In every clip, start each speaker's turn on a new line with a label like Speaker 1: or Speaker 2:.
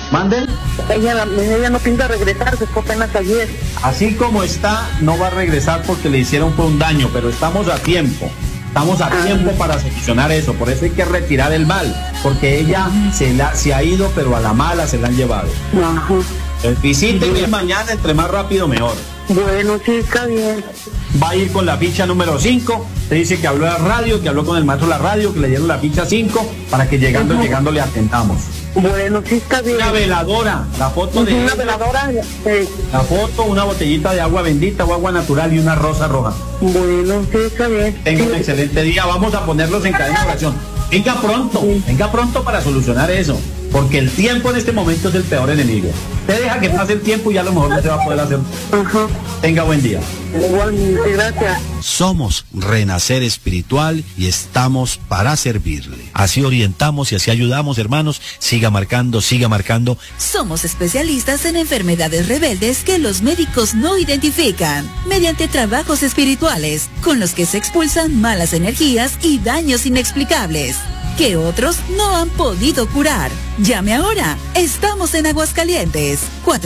Speaker 1: ¿Manden?
Speaker 2: Ella no piensa regresar, se fue apenas ayer.
Speaker 1: Así como está, no va a regresar porque le hicieron fue un daño, pero estamos a tiempo. Estamos a tiempo para solucionar eso, por eso hay que retirar el mal, porque ella se ha ido, pero a la mala se la han llevado.
Speaker 2: Ajá.
Speaker 1: Visíteme mañana, entre más rápido mejor.
Speaker 2: Bueno, sí, está bien.
Speaker 1: Va a ir con la ficha número 5, te dice que habló de la radio, que habló con el maestro de la radio, que le dieron la ficha 5, para que llegando le atendamos.
Speaker 2: Bueno, sí, está bien.
Speaker 1: Una veladora, la foto de
Speaker 2: una
Speaker 1: ella,
Speaker 2: veladora, sí.
Speaker 1: la foto, una botellita de agua bendita o agua natural y una rosa roja.
Speaker 2: Bueno, sí, está bien.
Speaker 1: Tenga un excelente día, vamos a ponerlos en cadena de oración. Venga pronto para solucionar eso, porque el tiempo en este momento es el peor enemigo. Usted deja que pase el tiempo y a lo mejor no se va a poder hacer.
Speaker 2: Ajá.
Speaker 1: Tenga buen día.
Speaker 2: Igualmente, gracias.
Speaker 3: Somos Renacer Espiritual y estamos para servirle. Así orientamos y así ayudamos, hermanos. Siga marcando.
Speaker 4: Somos especialistas en enfermedades rebeldes que los médicos no identifican, mediante trabajos espirituales, con los que se expulsan malas energías y daños inexplicables que otros no han podido curar. Llame ahora. Estamos en Aguascalientes.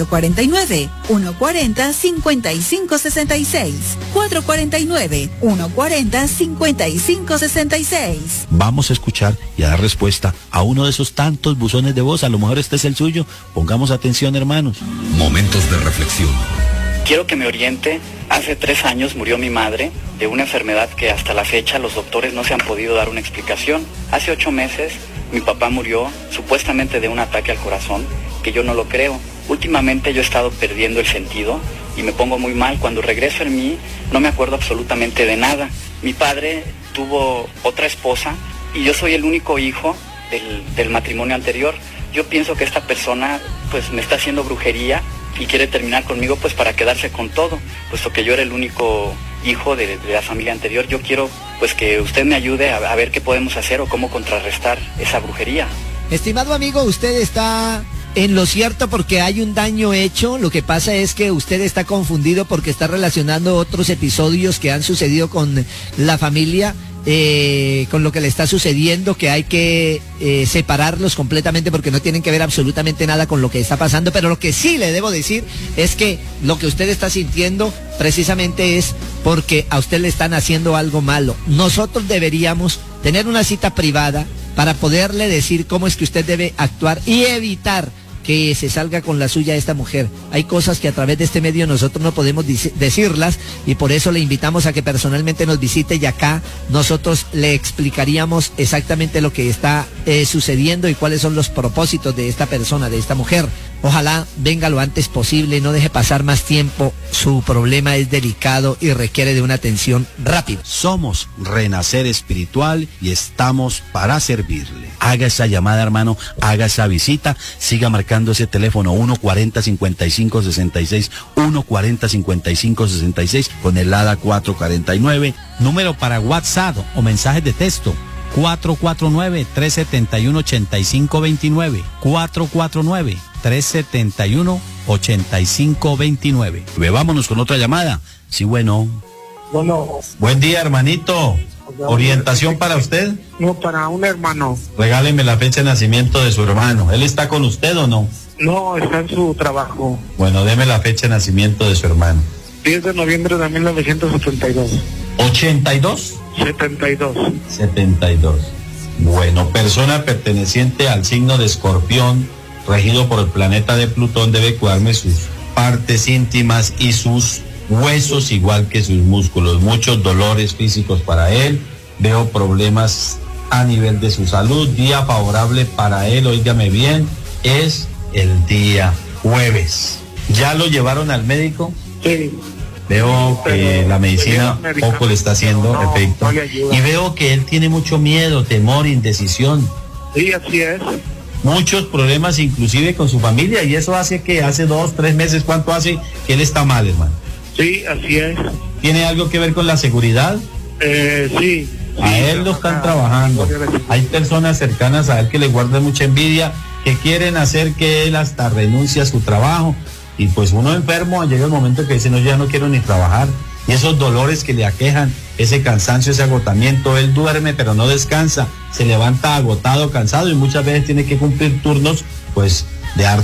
Speaker 4: 449-140-5566. 449-140-5566.
Speaker 3: Vamos a escuchar y a dar respuesta a uno de esos tantos buzones de voz. A lo mejor este es el suyo. Pongamos atención, hermanos.
Speaker 5: Momentos de reflexión.
Speaker 6: Quiero que me oriente. Hace 3 años murió mi madre de una enfermedad que hasta la fecha los doctores no se han podido dar una explicación. Hace 8 meses mi papá murió supuestamente de un ataque al corazón, que yo no lo creo. Últimamente yo he estado perdiendo el sentido y me pongo muy mal. Cuando regreso en mí no me acuerdo absolutamente de nada. Mi padre tuvo otra esposa y yo soy el único hijo del matrimonio anterior. Yo pienso que esta persona pues me está haciendo brujería y quiere terminar conmigo pues para quedarse con todo, puesto que yo era el único hijo de la familia anterior. Yo quiero pues que usted me ayude a ver qué podemos hacer o cómo contrarrestar esa brujería.
Speaker 7: Estimado amigo, usted está en lo cierto porque hay un daño hecho. Lo que pasa es que usted está confundido porque está relacionando otros episodios que han sucedido con la familia, con lo que le está sucediendo, que hay que separarlos completamente porque no tienen que ver absolutamente nada con lo que está pasando. Pero lo que sí le debo decir es que lo que usted está sintiendo precisamente es porque a usted le están haciendo algo malo. Nosotros deberíamos tener una cita privada para poderle decir cómo es que usted debe actuar y evitar que se salga con la suya esta mujer. Hay cosas que a través de este medio nosotros no podemos decirlas y por eso le invitamos a que personalmente nos visite y acá nosotros le explicaríamos exactamente lo que está sucediendo y cuáles son los propósitos de esta persona, de esta mujer. Ojalá venga lo antes posible, no deje pasar más tiempo. Su problema es delicado y requiere de una atención rápida.
Speaker 3: Somos Renacer Espiritual y estamos para servirle. Haga esa llamada, hermano, haga esa visita, siga marcando ese teléfono 140-5566, 140-5566 con el ADA 449, número para WhatsApp o mensajes de texto. 449-371-8529, 449-371-8529. Vámonos con otra llamada. Sí, bueno. Buen día, hermanito. ¿Orientación para usted?
Speaker 2: No, para un hermano.
Speaker 3: Regáleme la fecha de nacimiento de su hermano. ¿Él está con usted o no?
Speaker 2: No, está en su trabajo.
Speaker 3: Bueno, deme la fecha de nacimiento de su hermano.
Speaker 2: 10 de noviembre de 1972.
Speaker 3: ¿82?
Speaker 2: 72.
Speaker 3: Bueno, persona perteneciente al signo de Escorpión, regido por el planeta de Plutón, debe cuidarme sus partes íntimas y sus huesos, igual que sus músculos. Muchos dolores físicos para él. Veo problemas a nivel de su salud. Día favorable para él, óigame bien, es el día jueves. ¿Ya lo llevaron al médico?
Speaker 2: Sí.
Speaker 3: Veo que la medicina poco le está haciendo efecto. Y veo que él tiene mucho miedo, temor, indecisión.
Speaker 2: Sí, así es.
Speaker 3: Muchos problemas inclusive con su familia, y eso hace que hace 2, 3 meses, ¿cuánto hace que él está mal, hermano?
Speaker 2: Sí, así es.
Speaker 3: ¿Tiene algo que ver con la seguridad?
Speaker 2: Sí.
Speaker 3: A él lo están trabajando. Hay personas cercanas a él que le guardan mucha envidia, que quieren hacer que él hasta renuncie a su trabajo. Y pues uno enfermo llega el momento que dice, no, ya no quiero ni trabajar. Y esos dolores que le aquejan, ese cansancio, ese agotamiento, él duerme pero no descansa, se levanta agotado, cansado y muchas veces tiene que cumplir turnos pues de